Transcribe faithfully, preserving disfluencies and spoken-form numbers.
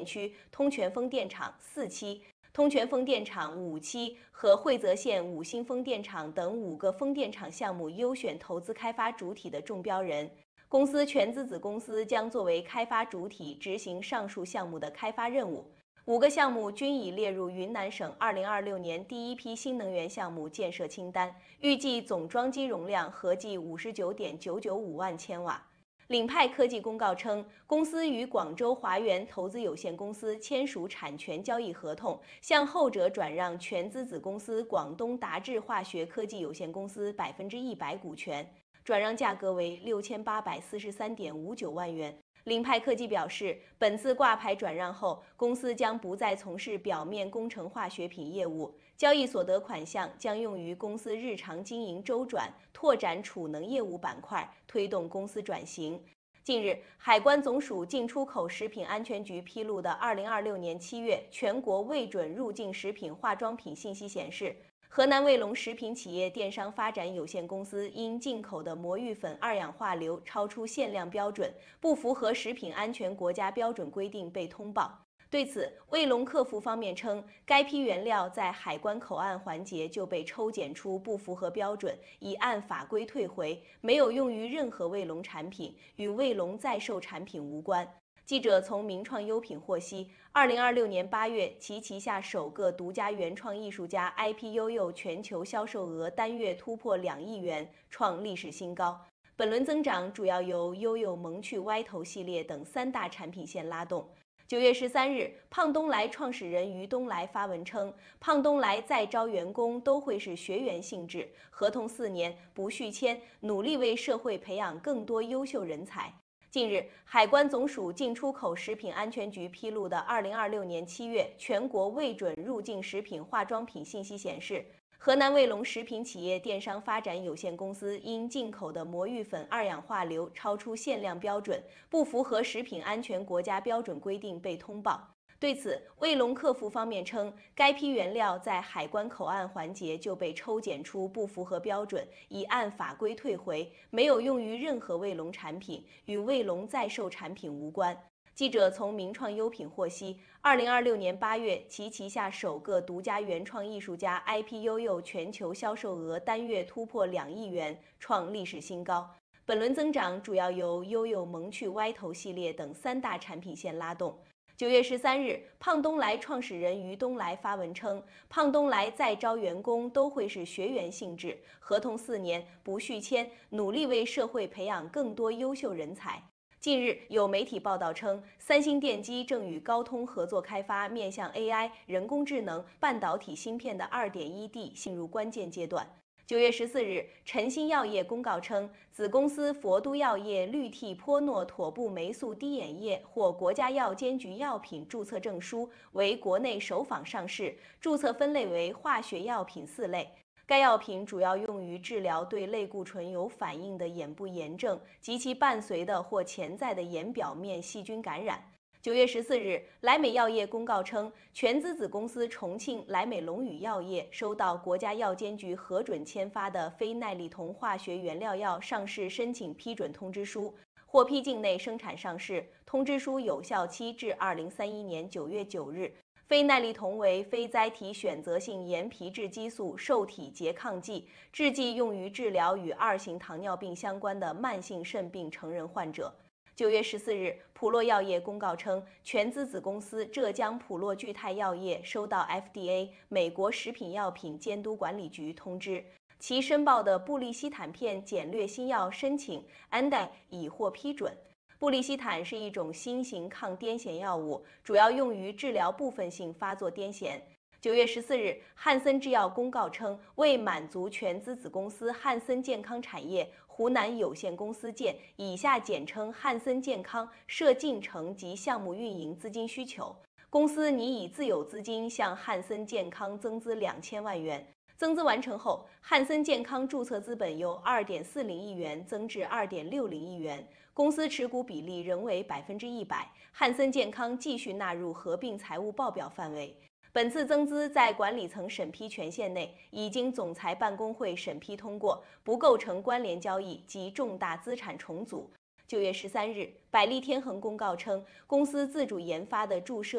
区通泉风电场四期、通泉风电场五期和惠泽县五星风电场等五个风电场项目优选投资开发主体的中标人。公司全资子公司将作为开发主体执行上述项目的开发任务。五个项目均已列入云南省二零二六年第一批新能源项目建设清单，预计总装机容量合计五十九点九九五万千瓦。领派科技公告称，公司与广州华源投资有限公司签署产权交易合同，向后者转让全资子公司广东达智化学科技有限公司百分之一百股权，转让价格为六千八百四十三点五九万元。领派科技表示，本次挂牌转让后，公司将不再从事表面工程化学品业务，交易所得款项将用于公司日常经营周转、拓展储能业务板块，推动公司转型。近日，海关总署进出口食品安全局披露的二零二六年七月全国未准入境食品化妆品信息显示，河南卫龙食品企业电商发展有限公司因进口的魔芋粉二氧化硫超出限量标准，不符合食品安全国家标准规定被通报。对此，卫龙客服方面称，该批原料在海关口岸环节就被抽检出不符合标准，已按法规退回，没有用于任何卫龙产品，与卫龙在售产品无关。记者从名创优品获悉，二零二六年八月，其旗下首个独家原创艺术家 I P 悠悠全球销售额单月突破两亿元，创历史新高。本轮增长主要由悠悠萌趣歪头系列等三大产品线拉动。九月十三日，胖东来创始人于东来发文称，胖东来再招员工都会是学员性质，合同四年，不续签，努力为社会培养更多优秀人才。近日，海关总署进出口食品安全局披露的二零二六年七月全国未准入境食品化妆品信息显示，河南卫龙食品企业电商发展有限公司因进口的魔芋粉二氧化硫超出限量标准，不符合食品安全国家标准规定被通报。对此，卫龙客服方面称，该批原料在海关口岸环节就被抽检出不符合标准，已按法规退回，没有用于任何卫龙产品，与卫龙在售产品无关。记者从名创优品获悉，二零二六年八月，其旗下首个独家原创艺术家 I P 悠悠全球销售额单月突破两亿元，创历史新高。本轮增长主要由悠悠萌趣歪头系列等三大产品线拉动。九月十三日，胖东来创始人于东来发文称，胖东来再招员工都会是学员性质，合同四年，不续签，努力为社会培养更多优秀人才。近日，有媒体报道称，三星电机正与高通合作开发面向 A I、人工智能、半导体芯片的 二点一 D 进入关键阶段。九月十四日，晨星药业公告称，子公司佛都药业氯替泼诺妥布霉素滴眼液获国家药监局药品注册证书，为国内首仿上市，注册分类为化学药品四类。该药品主要用于治疗对类固醇有反应的眼部炎症及其伴随的或潜在的眼表面细菌感染。九月十四日，莱美药业公告称，全资子公司重庆莱美龙宇药业收到国家药监局核准签发的非奈利酮化学原料药上市申请批准通知书，获批境内生产上市。通知书有效期至二零三一年九月九日。非奈利酮为非甾体选择性盐皮质激素受体拮抗剂，制剂用于治疗与二型糖尿病相关的慢性肾病成人患者。九月十四日，普洛药业公告称，全资子公司浙江普洛聚泰药业收到 F D A 美国食品药品监督管理局通知，其申报的布利西坦片简略新药申请 A N D A 已获批准。布利西坦是一种新型抗癫痫药物，主要用于治疗部分性发作癫痫。九月十四日，汉森制药公告称，为满足全资子公司汉森健康产业湖南有限公司建（以下简称汉森健康）设进程及项目运营资金需求，公司拟以自有资金向汉森健康增资两千万元。增资完成后，汉森健康注册资本由二点四零亿元增至二点六零亿元，公司持股比例仍为百分之一百，汉森健康继续纳入合并财务报表范围。本次增资在管理层审批权限内，已经总裁办公会审批通过，不构成关联交易及重大资产重组。九月十三日，百利天恒公告称，公司自主研发的注射